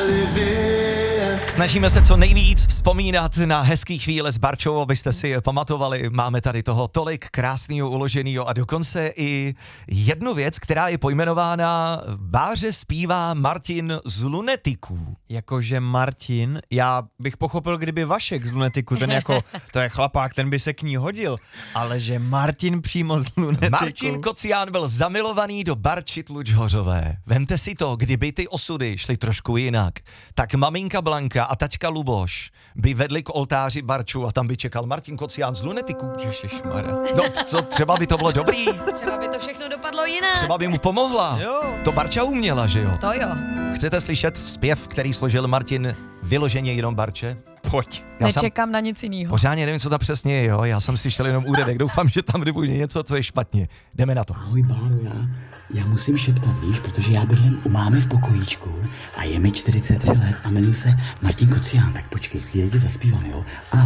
Snažíme se co nejvíc vzpomínat na hezký chvíle s Barčou, abyste si je pamatovali. Máme tady toho tolik krásného uloženého a dokonce i jednu věc, která je pojmenována Báře zpívá Martin z Lunetiků. Jakože Martin, já bych pochopil, kdyby Vašek z Lunetiku, ten jako, to je chlapák, ten by se k ní hodil, ale že Martin přímo z Lunetiku. Martin Kocián byl zamilovaný do Barči Tlučhořové. Vemte si to, kdyby ty osudy šly trošku jinak, tak maminka Blanka a taťka Luboš by vedli k oltáři Barču a tam by čekal Martin Kocián z Lunetiků. Ježišmarja. No co, třeba by to bylo dobrý? Třeba by to všechno dopadlo jinak. Třeba by mu pomohla. Jo. To Barča uměla, že jo? To jo. Chcete slyšet zpěv, který složil Martin vyloženě jenom Barče? Pojď. Nečekám na nic jiného. Pořádně nevím, co to přesně je, jo? Já jsem slyšel jenom úryvek. Doufám, že tam nebude něco, co je špatně. Jdeme na to. Ahoj Báro, já musím šeptat, víš, protože já bydlím u mámy v pokojíčku a je mi 43 let a jmenuji se Martin Kocián, tak počkej, chvíli ti zaspívám, jo? Ahoj.